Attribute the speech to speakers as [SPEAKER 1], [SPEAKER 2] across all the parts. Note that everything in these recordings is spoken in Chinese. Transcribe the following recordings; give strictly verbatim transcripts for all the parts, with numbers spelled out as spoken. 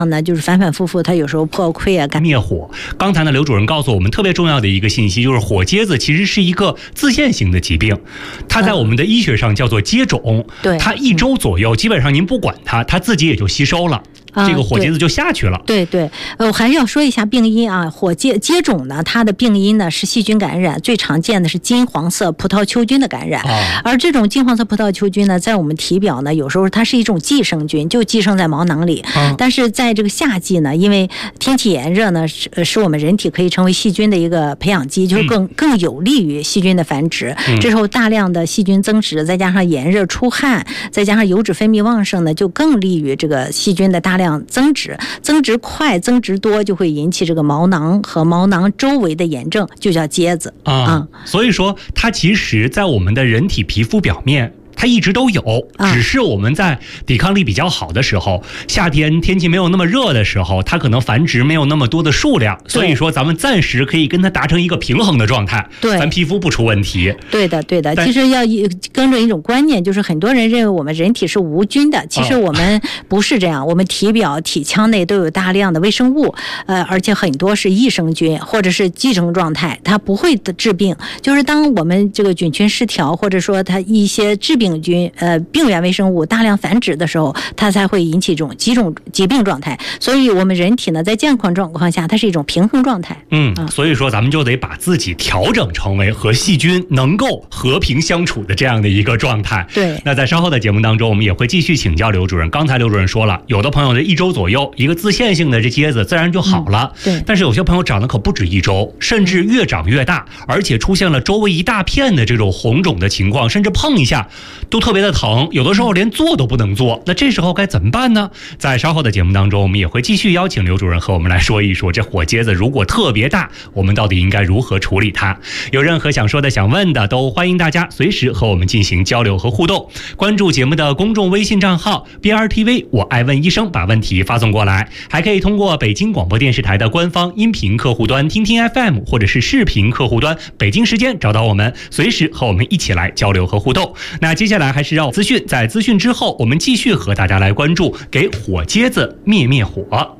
[SPEAKER 1] 呢，就是反反复复，它有时候破溃啊，
[SPEAKER 2] 灭火。刚才呢，刘主任告诉我们特别重要的一个信息，就是火疖子其实是一个自限性的疾病，它在我们的医学上叫做疖肿。
[SPEAKER 1] 对，
[SPEAKER 2] 它一周左右，基本上您不管它，它自己也就吸收了。这个火疖子就下去了。
[SPEAKER 1] 啊、对对，呃，我还是要说一下病因啊。火疖疖肿呢，它的病因呢是细菌感染，最常见的是金黄色葡萄球菌的感染。
[SPEAKER 2] 啊、
[SPEAKER 1] 而这种金黄色葡萄球菌呢，在我们体表呢，有时候它是一种寄生菌，就寄生在毛囊里。
[SPEAKER 2] 啊、
[SPEAKER 1] 但是在这个夏季呢，因为天气炎热呢，是使我们人体可以成为细菌的一个培养基，就更、嗯、更有利于细菌的繁殖。
[SPEAKER 2] 嗯、
[SPEAKER 1] 这时候大量的细菌增殖，再加上炎热出汗，再加上油脂分泌旺盛呢，就更利于这个细菌的大量增殖。增殖快、增殖多，就会引起这个毛囊和毛囊周围的炎症，就叫疖子
[SPEAKER 2] 啊、嗯。所以说，它其实在我们的人体皮肤表面，它一直都有，只是我们在抵抗力比较好的时候，夏天天气没有那么热的时候，它可能繁殖没有那么多的数量，所以说咱们暂时可以跟它达成一个平衡的状态，
[SPEAKER 1] 对，
[SPEAKER 2] 咱皮肤不出问题。
[SPEAKER 1] 对的，对的。其实要跟着一种观念，就是很多人认为我们人体是无菌的，其实我们不是这样，哦、我们体表、体腔内都有大量的微生物，呃，而且很多是益生菌或者是寄生状态，它不会致病。就是当我们这个菌群失调，或者说它一些致病病菌呃病原微生物大量繁殖的时候，它才会引起这种几种疾病状态。所以我们人体呢，在健康状况下，它是一种平衡状态。
[SPEAKER 2] 嗯，啊、所以说咱们就得把自己调整成为和细菌能够和平相处的这样的一个状态。
[SPEAKER 1] 对。
[SPEAKER 2] 那在稍后的节目当中，我们也会继续请教刘主任。刚才刘主任说了，有的朋友的一周左右，一个自限性的这疖子自然就好了。
[SPEAKER 1] 嗯、对。
[SPEAKER 2] 但是有些朋友长得可不止一周，甚至越长越大，而且出现了周围一大片的这种红肿的情况，甚至碰一下都特别的疼，有的时候连坐都不能坐。那这时候该怎么办呢？在稍后的节目当中，我们也会继续邀请刘主任和我们来说一说，这火疖子如果特别大，我们到底应该如何处理它？有任何想说的、想问的，都欢迎大家随时和我们进行交流和互动。关注节目的公众微信账号 B R T V 我爱问医生，把问题发送过来。还可以通过北京广播电视台的官方音频客户端听听 F M， 或者是视频客户端北京时间找到我们，随时和我们一起来交流和互动。那接下来还是让资讯，在资讯之后，我们继续和大家来关注给火疖子灭灭火。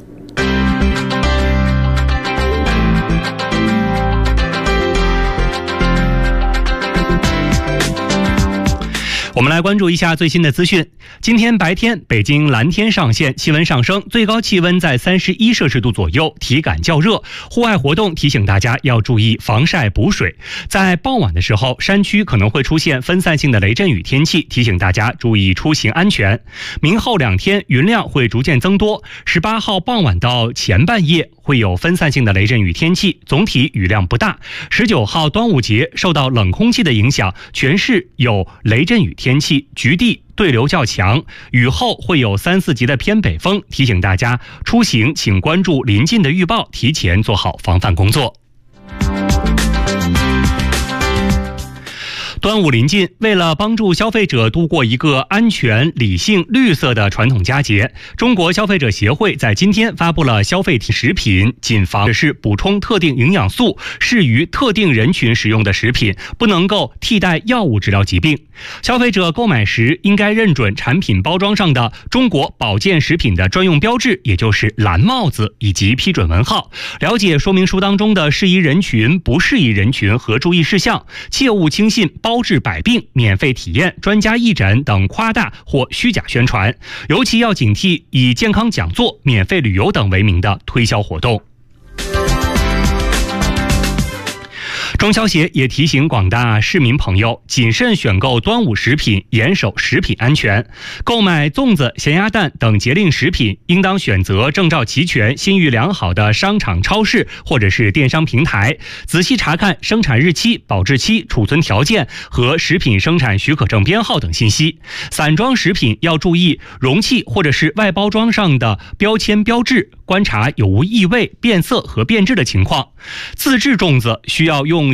[SPEAKER 2] 我们来关注一下最新的资讯。今天白天，北京蓝天上线，气温上升，最高气温在三十一摄氏度左右，体感较热。户外活动提醒大家要注意防晒补水。在傍晚的时候，山区可能会出现分散性的雷阵雨天气，提醒大家注意出行安全。明后两天云量会逐渐增多，十八号傍晚到前半夜会有分散性的雷阵雨天气，总体雨量不大。十九号端午节受到冷空气的影响，全市有雷阵雨天气，局地对流较强，雨后会有三四级的偏北风，提醒大家出行请关注临近的预报，提前做好防范工作。端午临近，为了帮助消费者度过一个安全、理性、绿色的传统佳节，中国消费者协会在今天发布了消费食品谨防是补充特定营养素，适于特定人群使用的食品，不能够替代药物治疗疾病。消费者购买时应该认准产品包装上的中国保健食品的专用标志，也就是蓝帽子以及批准文号，了解说明书当中的适宜人群、不适宜人群和注意事项，切勿轻信包治百病、免费体验、专家义诊等夸大或虚假宣传，尤其要警惕以健康讲座、免费旅游等为名的推销活动。中消协也提醒广大市民朋友谨慎选购端午食品，严守食品安全。购买粽子、咸鸭蛋等节令食品，应当选择证照齐全、信誉良好的商场、超市或者是电商平台，仔细查看生产日期、保质期、储存条件和食品生产许可证编号等信息。散装食品要注意容器或者是外包装上的标签标志，观察有无异味、变色和变质的情况。自制粽子需要用